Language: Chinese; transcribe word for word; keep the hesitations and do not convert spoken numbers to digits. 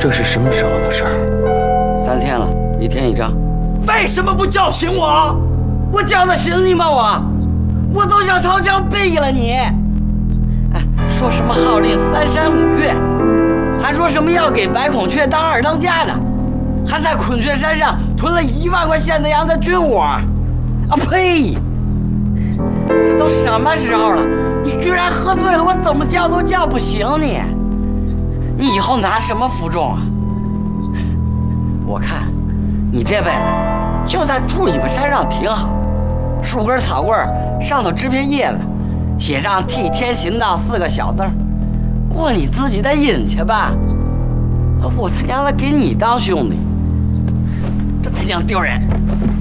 这是什么时候的事儿？ 三天了，一天一张。 为什么不叫醒我？ 我叫得醒你吗？我，我都想掏枪毙了你！哎，说什么号令三山五岳，还说什么要给白孔雀当二当家的，还在孔雀山上囤了一万块现的羊的军火。啊呸！这都什么时候了？你居然喝醉了，我怎么叫都叫不醒你！你以后拿什么负重啊？我看你这辈子就在兔尾巴山上挺好，树根草棍上头支片叶子，写上替天行道四个小字儿，过你自己的瘾去吧。我他娘的给你当兄弟，这他娘丢人！